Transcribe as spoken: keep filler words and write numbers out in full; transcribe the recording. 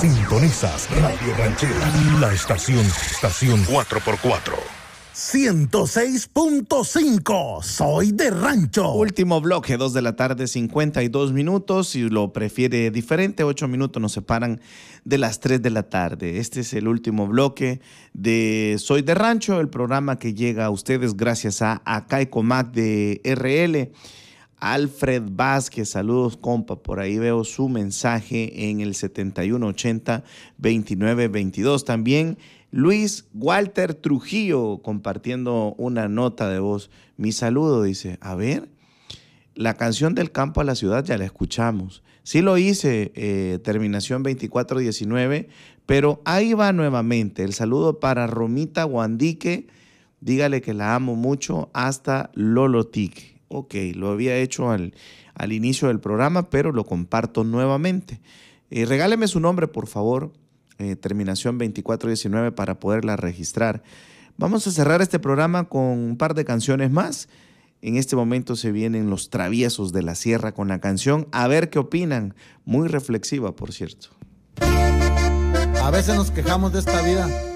Sintonizas Radio Ranchera, la estación, estación cuatro por cuatro. ciento seis punto cinco, soy de rancho. Último bloque, dos de la tarde, cincuenta y dos minutos. Si lo prefiere diferente, ocho minutos nos separan de las tres de la tarde. Este es el último bloque de Soy de Rancho, el programa que llega a ustedes gracias a Acaicomac de R L. Alfred Vázquez, saludos compa, por ahí veo su mensaje en el setenta y uno ochenta, veintinueve veintidós. También Luis Walter Trujillo compartiendo una nota de voz. Mi saludo, dice, a ver, la canción del campo a la ciudad ya la escuchamos. Sí lo hice, eh, terminación veinticuatro diecinueve, pero ahí va nuevamente. El saludo para Romita Guandique, dígale que la amo mucho, hasta Lolotique. Ok, lo había hecho al, al inicio del programa, pero lo comparto nuevamente. Eh, regáleme su nombre, por favor, eh, terminación veinticuatro diecinueve, para poderla registrar. Vamos a cerrar este programa con un par de canciones más. En este momento se vienen Los Traviesos de la Sierra con la canción A ver qué opinan. Muy reflexiva, por cierto. A veces nos quejamos de esta vida,